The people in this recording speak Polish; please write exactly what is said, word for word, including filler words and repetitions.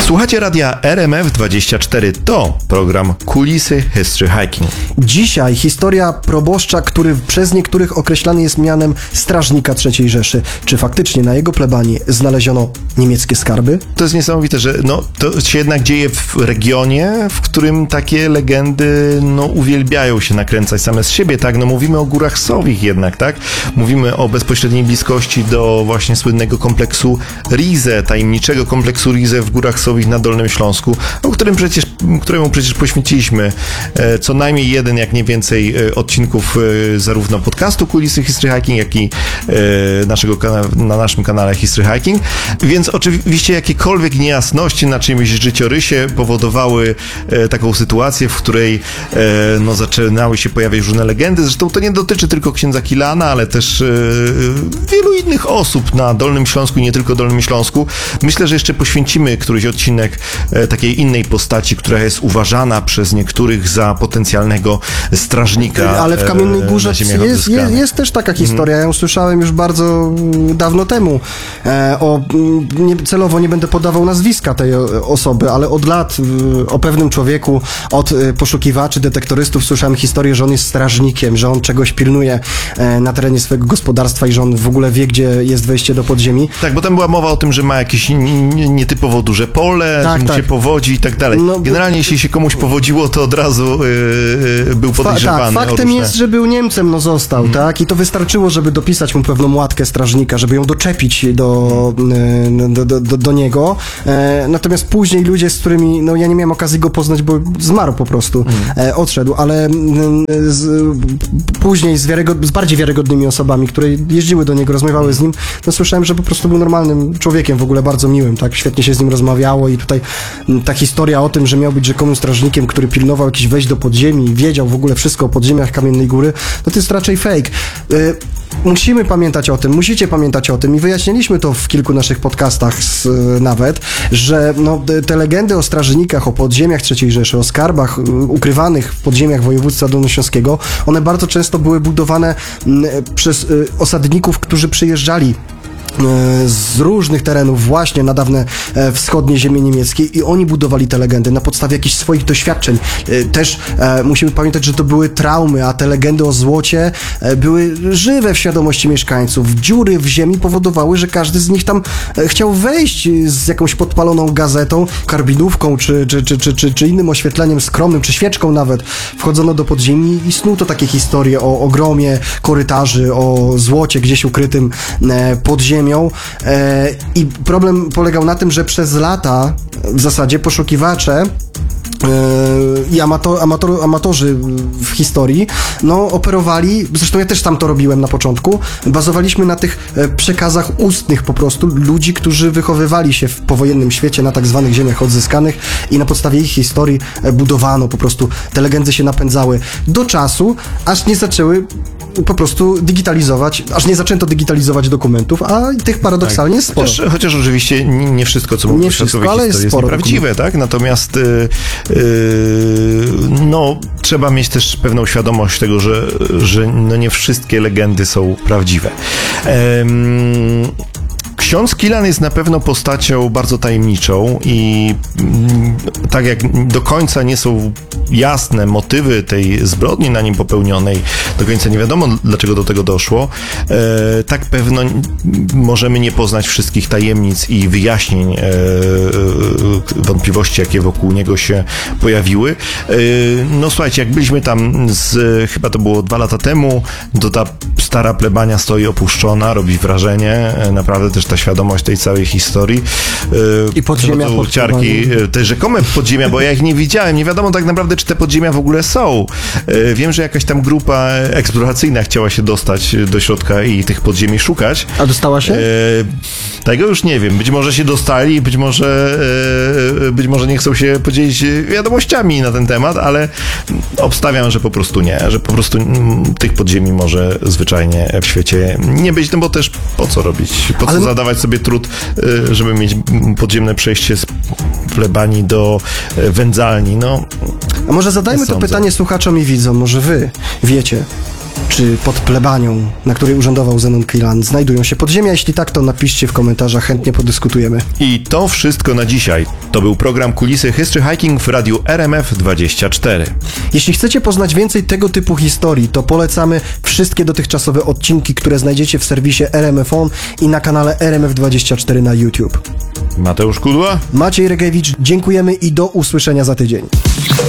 Słuchacie radia R M F dwadzieścia cztery. To program Kulisy History Hiking. Dzisiaj historia proboszcza, który przez niektórych określany jest mianem strażnika trzeciej Rzeszy. Czy faktycznie na jego plebanii znaleziono niemieckie skarby? To jest niesamowite, że no, to się jednak dzieje w regionie, w którym takie legendy no, uwielbiają się nakręcać same z siebie, tak? No mówimy o Górach Sowich jednak, tak? Mówimy o bezpośredniej bliskości do właśnie słynnego kompleksu Rize, tajemniczego kompleksu Rize w Górach Sowich na Dolnym Śląsku, o którym przecież, któremu przecież poświęciliśmy e, co najmniej jeden, jak nie więcej e, odcinków e, zarówno podcastu Kulisy History Hiking, jak i e, naszego kana- na naszym kanale History Hiking. Więc oczywiście jakiekolwiek niejasności na czyimś życiorysie powodowały e, taką sytuację, w której e, no, zaczynały się pojawiać różne legendy. Zresztą to nie dotyczy tylko księdza Kilana, ale też e, wielu innych osób na Dolnym Śląsku i nie tylko Dolnym Śląsku. Myślę, że jeszcze poświęcimy któryś odcinek e, takiej innej postaci, która jest uważana przez niektórych za potencjalnego strażnika. Ale w Kamiennej Górze jest, jest, jest też taka historia. Ja ją słyszałem już bardzo dawno temu. E, o, nie, celowo nie będę podawał nazwiska tej osoby, ale od lat o pewnym człowieku, od poszukiwaczy, detektorystów słyszałem historię, że on jest strażnikiem, że on czegoś pilnuje e, na terenie swojego gospodarstwa i że on w ogóle wie, gdzie jest wejście do podziemi. Tak, bo tam była mowa o tym, że ma jakieś nietypowo duże pole, tak, że mu tak. się powodzi i tak dalej. No, generalnie jeśli się komuś powodziło, to od razu yy, był podejrzewany. Fa- tak, faktem jest, że był Niemcem, no został, hmm. tak? I to wystarczyło, żeby dopisać mu pewną łatkę strażnika, żeby ją doczepić do, hmm. do, do, do, do niego. E, natomiast później ludzie, z którymi, no ja nie miałem okazji go poznać, bo zmarł po prostu, hmm. e, odszedł, ale z, później z, wiarygod- z bardziej wiarygodnymi osobami, które jeździły do niego, rozmawiały z nim, no słyszałem, że po prostu był normalnym człowiekiem, w ogóle bardzo miłym, tak? Świetnie się z nim rozmawiało i tutaj ta historia o tym, że miał być rzekomym strażnikiem, który pilnował jakiś wejść do podziemi, wiedział w ogóle wszystko o podziemiach Kamiennej Góry, no to jest raczej fake. Y- Musimy pamiętać o tym, musicie pamiętać o tym i wyjaśniliśmy to w kilku naszych podcastach z, nawet, że no, te legendy o strażnikach, o podziemiach trzeciej Rzeszy, o skarbach ukrywanych w podziemiach województwa dolnośląskiego, one bardzo często były budowane m, przez y, osadników, którzy przyjeżdżali z różnych terenów właśnie na dawne e, wschodnie ziemie niemieckie i oni budowali te legendy na podstawie jakichś swoich doświadczeń. E, też e, musimy pamiętać, że to były traumy, a te legendy o złocie e, były żywe w świadomości mieszkańców. Dziury w ziemi powodowały, że każdy z nich tam e, chciał wejść z jakąś podpaloną gazetą, karbinówką czy, czy, czy, czy, czy, czy innym oświetleniem skromnym, czy świeczką nawet. Wchodzono do podziemi i snuto takie historie o ogromie korytarzy, o złocie gdzieś ukrytym e, pod ziemią. E, I problem polegał na tym, że przez lata w zasadzie poszukiwacze i amator, amator, amatorzy w historii, no operowali, zresztą ja też tam to robiłem na początku, bazowaliśmy na tych przekazach ustnych po prostu ludzi, którzy wychowywali się w powojennym świecie na tak zwanych ziemiach odzyskanych i na podstawie ich historii budowano po prostu, te legendy się napędzały do czasu, aż nie zaczęły po prostu digitalizować, aż nie zaczęto digitalizować dokumentów, a tych paradoksalnie tak. jest sporo. Chociaż, chociaż oczywiście nie wszystko, co mówi świadkowie historii jest, jest nieprawdziwe, tak? Natomiast yy, yy, no, trzeba mieć też pewną świadomość tego, że, że no nie wszystkie legendy są prawdziwe. Ehm, Ksiądz Kilan jest na pewno postacią bardzo tajemniczą i tak jak do końca nie są jasne motywy tej zbrodni na nim popełnionej, do końca nie wiadomo, dlaczego do tego doszło, e, tak pewno możemy nie poznać wszystkich tajemnic i wyjaśnień e, e, wątpliwości, jakie wokół niego się pojawiły. E, no słuchajcie, jak byliśmy tam z, chyba to było dwa lata temu, to ta stara plebania stoi opuszczona, robi wrażenie, e, naprawdę też ta świadomość tej całej historii. I podziemia pod ciarki, te rzekome podziemia, bo ja ich nie widziałem, nie wiadomo tak naprawdę, czy te podziemia w ogóle są. Wiem, że jakaś tam grupa eksploracyjna chciała się dostać do środka i tych podziemi szukać. A dostała się? E, tego już nie wiem. Być może się dostali, być może e, być może nie chcą się podzielić wiadomościami na ten temat, ale obstawiam, że po prostu nie, że po prostu m, tych podziemi może zwyczajnie w świecie nie być, no bo też po co robić? Po co ale... zadawać sobie trud, żeby mieć podziemne przejście z plebanii do wędzalni? No, a może zadajmy to pytanie słuchaczom i widzom, może wy wiecie, czy pod plebanią, na której urzędował Zenon Quilan, znajdują się podziemia? Jeśli tak, to napiszcie w komentarzach, chętnie podyskutujemy. I to wszystko na dzisiaj. To był program Kulisy History Hiking w radiu R M F dwadzieścia cztery. Jeśli chcecie poznać więcej tego typu historii, to polecamy wszystkie dotychczasowe odcinki, które znajdziecie w serwisie R M F On i na kanale R M F dwadzieścia cztery na YouTube. Mateusz Kudła? Maciej Regewicz, dziękujemy i do usłyszenia za tydzień.